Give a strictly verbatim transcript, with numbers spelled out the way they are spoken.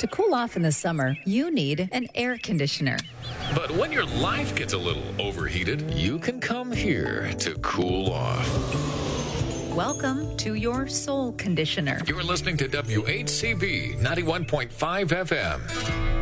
To cool off in the summer, you need an air conditioner. But when your life gets a little overheated, you can come here to cool off. Welcome to your soul conditioner. You're listening to W H C V ninety-one point five F M.